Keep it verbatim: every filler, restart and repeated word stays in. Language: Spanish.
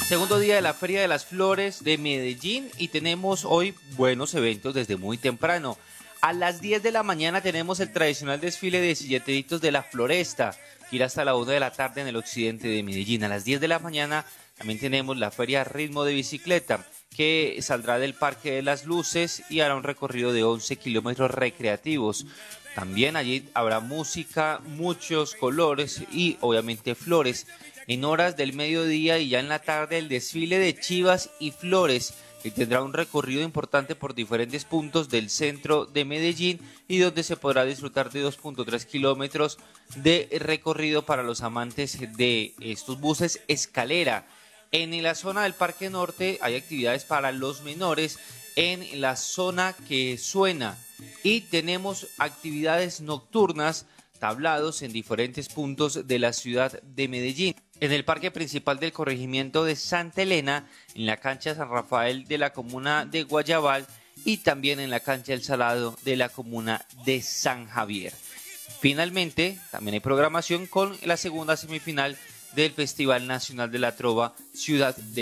Segundo día de la Feria de las Flores de Medellín y tenemos hoy buenos eventos desde muy temprano. A las diez de la mañana tenemos el tradicional desfile de silleteritos de la Floresta, que irá hasta la una de la tarde en el occidente de Medellín. A las diez de la mañana también tenemos la Feria Ritmo de Bicicleta, que saldrá del Parque de las Luces y hará un recorrido de once kilómetros recreativos. También allí habrá música, muchos colores y obviamente flores. En horas del mediodía y ya en la tarde el desfile de chivas y flores, que tendrá un recorrido importante por diferentes puntos del centro de Medellín y donde se podrá disfrutar de dos punto tres kilómetros de recorrido para los amantes de estos buses escalera. En la zona del Parque Norte hay actividades para los menores en la zona que suena y tenemos actividades nocturnas, tablados en diferentes puntos de la ciudad de Medellín. En el parque principal del corregimiento de Santa Elena, en la cancha San Rafael de la comuna de Guayabal y también en la cancha El Salado de la comuna de San Javier. Finalmente, también hay programación con la segunda semifinal del Festival Nacional de la Trova Ciudad de